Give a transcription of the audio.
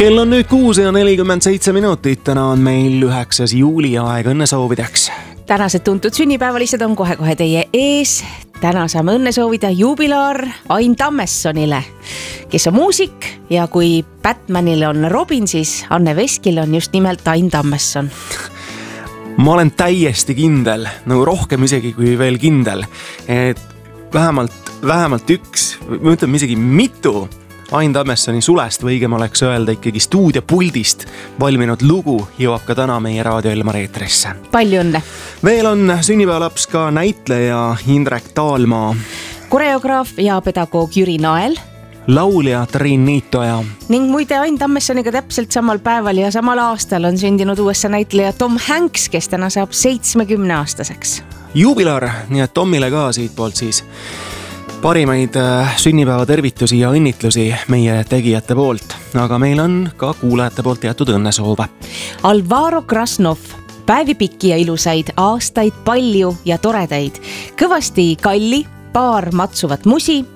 Kell on nüüd 6:47 minutit, täna on meil 9. juuli ja aeg õnne soovideks. Tänased tuntud sünnipäevalised on kohe-kohe teie ees. Täna saame õnne soovida jubilaar Ain Tammessonile, kes on muusik ja kui Batmanil on Robin, siis Anne Veskil on just nimelt Ain Tammesson. Ma olen täiesti kindel, no rohkem isegi kui veel kindel, et vähemalt üks, ma ütleme isegi mitu Ain Tammessoni sulest või õigem oleks öelda ikkagi stuudiopuldist valminud lugu jõuab ka täna meie Raadio Elmar eetrisse. Palju õnne! Veel on sünnipäevalaps ka näitleja Indrek Taalmaa, koreograaf ja pedagoog Jüri Nael, laulja Triin Niitoja ning muide Ain Tammessoniga täpselt samal päeval ja samal aastal on sündinud USA näitleja Tom Hanks, kes täna saab 70-aastaseks. Jubilar, nii et Tomile ka siit poolt siis parimaid sünnipäeva tervitusi ja õnnitlusi meie tegijate poolt, aga meil on ka kuulajate poolt jäetud õnnesoove. Alvaro Krasnov, päevi pikki ja ilusaid, aastaid palju ja toredaid, kõvasti kalli, paar matsuvat musi